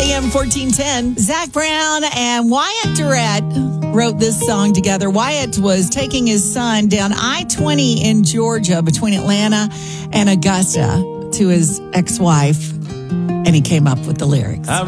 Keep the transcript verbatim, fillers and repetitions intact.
A M fourteen ten. Zach Brown and Wyatt Durrett wrote this song together. Wyatt was taking his son down I twenty in Georgia between Atlanta and Augusta to his ex-wife, and he came up with the lyrics.